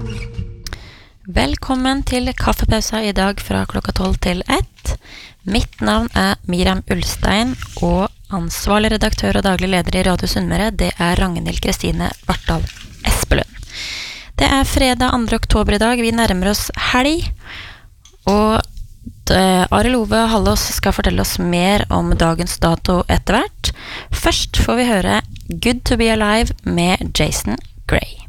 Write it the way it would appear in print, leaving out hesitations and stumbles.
Velkommen til kaffepausa I dag fra klokka 12 til 1. Mitt navn Miriam Ulstein, og ansvarlig redaktør og daglig leder I Radio Sunnmøre, det Ragnhild Kristine Vartdal Espelund. Det fredag 2. oktober I dag, vi nærmer oss helg, og Arild Ove Hallås skal fortelle oss mer om dagens dato etter hvert. Først får vi høre Good to be Alive med Jason Gray.